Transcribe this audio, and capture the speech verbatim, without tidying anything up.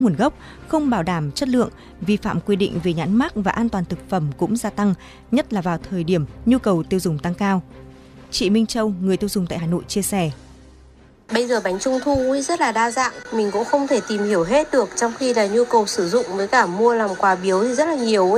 nguồn gốc, không bảo đảm chất lượng, vi phạm quy định về nhãn mác và an toàn thực phẩm cũng gia tăng, nhất là vào thời điểm nhu cầu tiêu dùng tăng cao. Chị Minh Châu, người tiêu dùng tại Hà Nội chia sẻ. Bây giờ bánh trung thu rất là đa dạng, mình cũng không thể tìm hiểu hết được, trong khi là nhu cầu sử dụng với cả mua làm quà biếu thì rất là nhiều ấy.